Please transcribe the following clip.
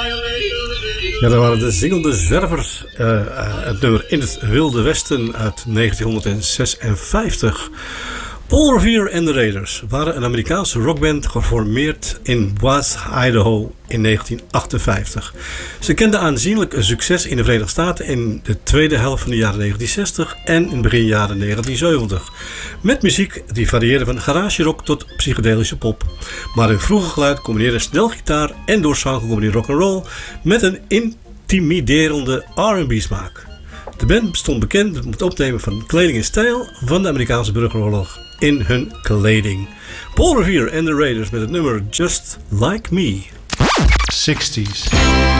Ja, dat waren de zingende zwervers. Het nummer In het Wilde Westen uit 1956. Paul Revere en de Raiders waren een Amerikaanse rockband geformeerd in Boise, Idaho in 1958. Ze kenden aanzienlijk een succes in de Verenigde Staten in de tweede helft van de jaren 1960 en in begin jaren 1970. Met muziek die varieerde van garage rock tot psychedelische pop. Maar hun vroege geluid combineerde snel gitaar en door zang gecombineerd rock'n'roll met een intimiderende R&B smaak. De band stond bekend met het opnemen van kleding en stijl van de Amerikaanse burgeroorlog in hun kleding. Paul Revere en de Raiders met het nummer Just Like Me. 60s.